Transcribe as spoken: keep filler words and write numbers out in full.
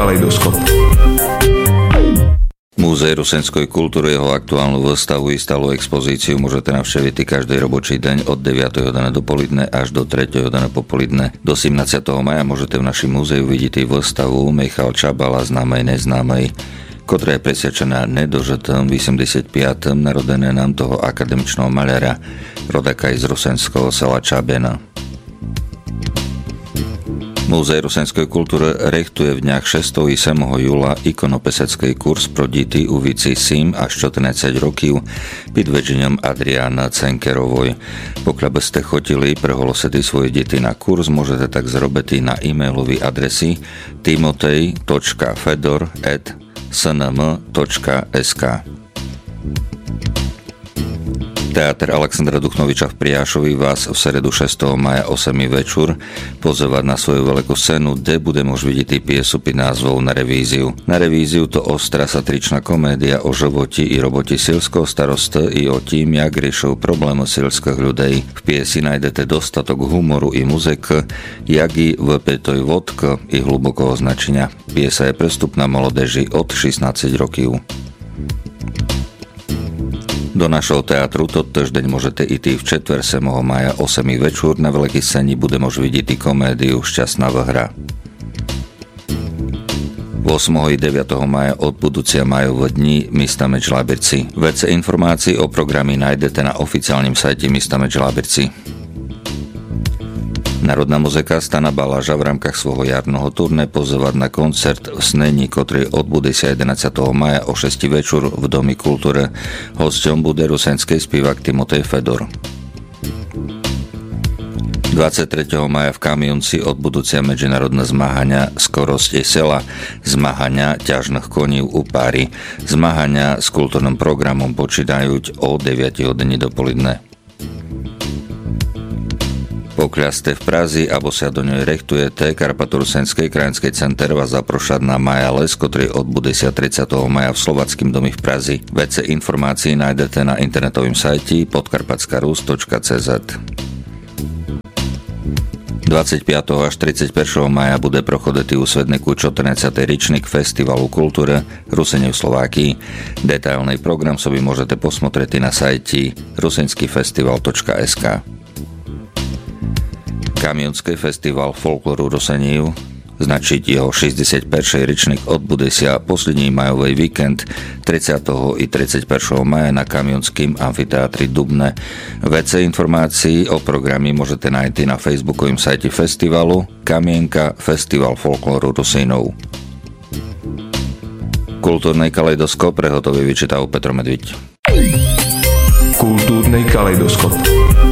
kaleidoskop. Múzeum rusenskej kultúry jeho aktuálnu výstavu i stálu expozíciu môžete navštíviť každý robočí deň od deviatej hodiny dopoludne až do tretej hodiny popoludne. Do sedemnásteho mája môžete v našom múzeu vidieť výstavu Michal Čabala, známej neznámej, ktorá je presvedčená nedožitým osemdesiatpiatym narodené nám toho akademičného maľara, rodáka z rusenského sela Čabena. Múzeum rusenskej kultúry rechtuje v dňach šiesteho i siedmeho júla ikonopesecký kurz pro deti u vici sedem až štrnásť rokov pod vedením Adriana Cenkerovoj. Pokiaľ by ste chodili preholosedy svoje deti na kurz, môžete tak zrobiť na e-mailový adresi timotej bodka fedor at s n m bodka es ká. Teatr Alexandra Duchnoviča v Priášovi vás v stredu šiesteho mája o ôsmej večer pozýva na svoju veľkú scénu, kde bude môcť vidieť piesu pod názvou Na revíziu. Na revíziu to ostrá satričná komédia o životi i roboti silského starosta i o tým, jak riešujú problémy silských ľudí. V piesi nájdete dostatok humoru i muziky, jak i vpetoj vodka i hlubokého značenia. Piesa je prestupná mládeži od šestnásť rokov. Do našho teatru toto týždeň môžete ísť v četvrť siedmeho mája o ôsmej večer. Na veľkej scéne bude môcť vidieť i komédiu Šťastná hra. ôsmeho i deviateho mája od budúcia majové dni Mista Meč Lábirci. Viac informácií o programe nájdete na oficiálnom sajte Mista Meč Lábirci. Národná muzika Stana Baláža v rámkach svojho jarného turné pozývať na koncert v Snení, ktorý odbude sa jedenásteho mája o šiestej večer v Domi kultúry. Hosťom bude rusenský spívak Timotej Fedor. dvadsiateho tretieho mája v Kamionci odbudúcia medzinárodné zmáhania Skorosť je sela, zmáhania ťažných koní u páry. Zmáhania s kultúrnym programom počítajú o deviatej hodine dopoludne. Pokiaľ ste v Prazi alebo sa do nej rechtujete, Karpatorusenskej krajinskej center vás zaprošať na Maja Les, ktorý odbude sa tridsiateho mája v Slovackým domi v Prazi. Viac informácií nájdete na internetovým sajte podkarpatskarus bodka cé zet. dvadsaťpiateho až tridsaťjedného mája bude prochoditi u Svedniku štrnásty ročník Festivalu kultúry Rusenie v Slovákii. Detailný program sobi môžete posmotrieť na sajte rusenskifestival bodka es ká. Kamionský festival folkloru Rusenív, značiť jeho šesťdesiatjeden ročník, odbude sa posledný majový víkend tridsiateho i tridsaťjedného mája na Kamionským amfiteátri Dubne. Viacej informácií o programe môžete nájsť na facebookovým sajte festivalu Kamienka Festival folkloru Rusínov. Kultúrny kaleidoskop prehotový vyčítal Petro Medviť. Kultúrny kaleidoskop.